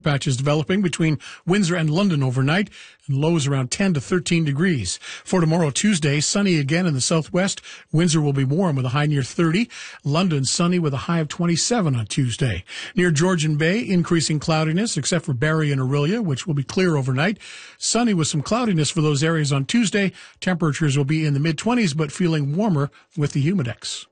Patches developing between Windsor and London overnight, and lows around 10 to 13 degrees. For tomorrow, Tuesday, sunny again in the southwest. Windsor will be warm with a high near 30. London sunny with a high of 27 on Tuesday. Near Georgian Bay, increasing cloudiness except for Barrie and Orillia, which will be clear overnight. Sunny with some cloudiness for those areas on Tuesday. Temperatures will be in the mid-20s, but feeling warmer with the humidex.